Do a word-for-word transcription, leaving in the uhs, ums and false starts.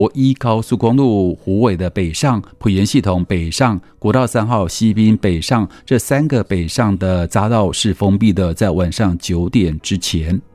国一高速公路虎尾的北上、埔盐系统北上、国道三号西滨北上这三个北上的匝道是封闭的，在晚上九点之前。